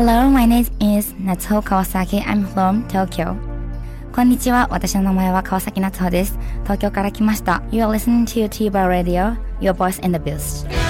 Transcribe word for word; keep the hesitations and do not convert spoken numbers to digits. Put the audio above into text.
Hello, my name is Natsuho Kawasaki. I'm from Tokyo. こんにちは。私の名前は川崎夏穂です。東京から来ました。You are listening to TVer Radio, your voice in the boost.